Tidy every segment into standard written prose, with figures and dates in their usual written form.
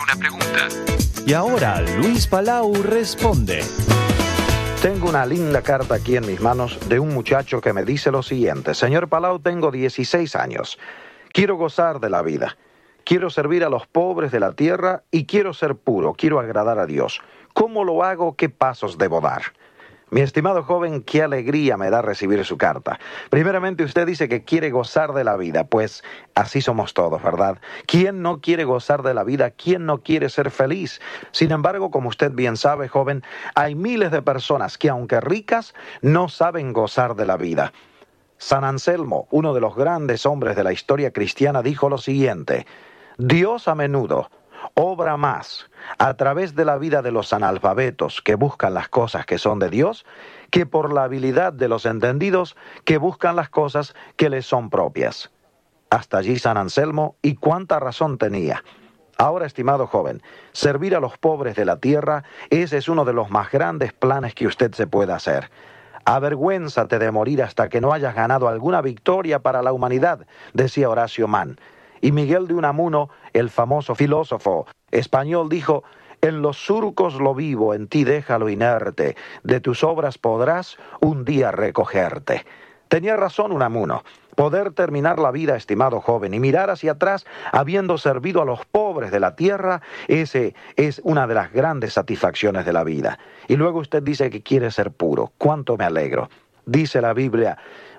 una pregunta. Y ahora Luis Palau responde. Tengo una linda carta aquí en mis manos de un muchacho que me dice lo siguiente: Señor Palau, tengo 16 años. Quiero gozar de la vida. Quiero servir a los pobres de la tierra y quiero ser puro, quiero agradar a Dios. ¿Cómo lo hago? ¿Qué pasos debo dar? Mi estimado joven, qué alegría me da recibir su carta. Primeramente, usted dice que quiere gozar de la vida, pues así somos todos, ¿verdad? ¿Quién no quiere gozar de la vida? ¿Quién no quiere ser feliz? Sin embargo, como usted bien sabe, joven, hay miles de personas que, aunque ricas, no saben gozar de la vida. San Anselmo, uno de los grandes hombres de la historia cristiana, dijo lo siguiente: Dios a menudo obra más a través de la vida de los analfabetos que buscan las cosas que son de Dios, que por la habilidad de los entendidos que buscan las cosas que les son propias. Hasta allí San Anselmo, y cuánta razón tenía. Ahora, estimado joven, servir a los pobres de la tierra, ese es uno de los más grandes planes que usted se puede hacer. Avergüénzate de morir hasta que no hayas ganado alguna victoria para la humanidad, decía Horacio Mann. Y Miguel de Unamuno, el famoso filósofo español, dijo: en los surcos lo vivo, en ti déjalo inerte, de tus obras podrás un día recogerte. Tenía razón Unamuno. Poder terminar la vida, estimado joven, y mirar hacia atrás habiendo servido a los pobres de la tierra, ese es una de las grandes satisfacciones de la vida. Y luego usted dice que quiere ser puro. ¡Cuánto me alegro! Dice la Biblia: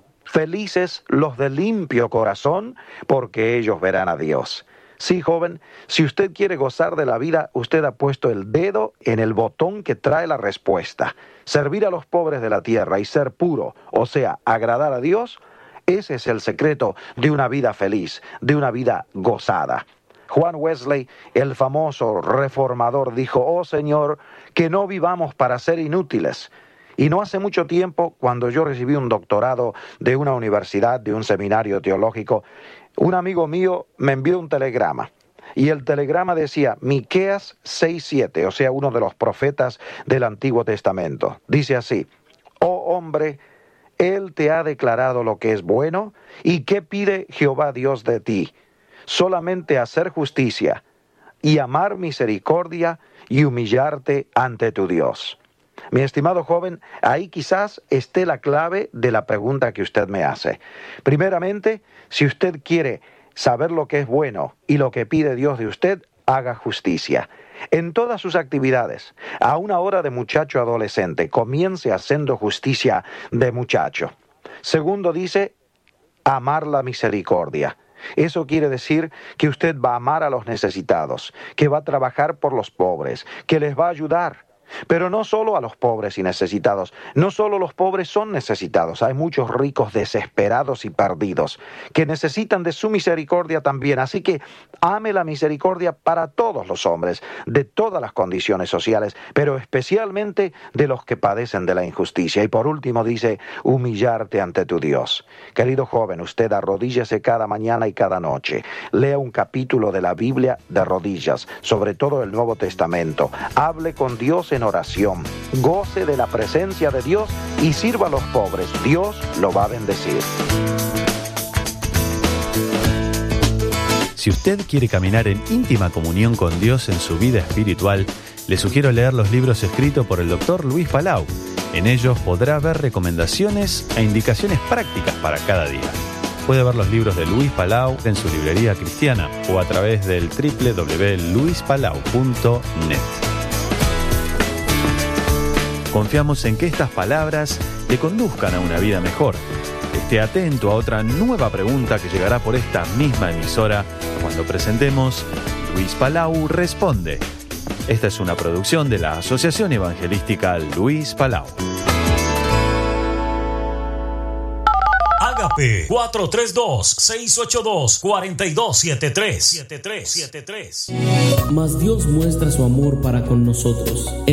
felices los de limpio corazón, porque ellos verán a Dios. Sí, joven, si usted quiere gozar de la vida, usted ha puesto el dedo en el botón que trae la respuesta. Servir a los pobres de la tierra y ser puro, o sea, agradar a Dios, ese es el secreto de una vida feliz, de una vida gozada. Juan Wesley, el famoso reformador, dijo: oh Señor, que no vivamos para ser inútiles. Y no hace mucho tiempo, cuando yo recibí un doctorado de una universidad, de un seminario teológico, un amigo mío me envió un telegrama. Y el telegrama decía Miqueas 6:7, o sea, uno de los profetas del Antiguo Testamento. Dice así: oh hombre, Él te ha declarado lo que es bueno, ¿y qué pide Jehová Dios de ti? Solamente hacer justicia, y amar misericordia, y humillarte ante tu Dios. Mi estimado joven, ahí quizás esté la clave de la pregunta que usted me hace. Primeramente, si usted quiere saber lo que es bueno y lo que pide Dios de usted, haga justicia. En todas sus actividades, a una hora de muchacho adolescente, comience haciendo justicia de muchacho. Segundo, dice, amar la misericordia. Eso quiere decir que usted va a amar a los necesitados, que va a trabajar por los pobres, que les va a ayudar. Pero no solo a los pobres y necesitados, no solo los pobres son necesitados, hay muchos ricos desesperados y perdidos que necesitan de su misericordia también, así que ame la misericordia para todos los hombres, de todas las condiciones sociales, pero especialmente de los que padecen de la injusticia. Y por último dice, humillarte ante tu Dios. Querido joven, usted arrodíllese cada mañana y cada noche, lea un capítulo de la Biblia de rodillas, sobre todo el Nuevo Testamento, hable con Dios en oración, goce de la presencia de Dios y sirva a los pobres. Dios lo va a bendecir. Si usted quiere caminar en íntima comunión con Dios en su vida espiritual, le sugiero leer los libros escritos por el Dr. Luis Palau. En ellos podrá ver recomendaciones e indicaciones prácticas para cada día. Puede ver los libros de Luis Palau en su librería cristiana o a través del www.luispalau.net. Confiamos en que estas palabras le conduzcan a una vida mejor. Esté atento a otra nueva pregunta que llegará por esta misma emisora cuando presentemos Luis Palau Responde. Esta es una producción de la Asociación Evangelística Luis Palau. Ágape 432-682-4273. Mas Dios muestra su amor para con nosotros.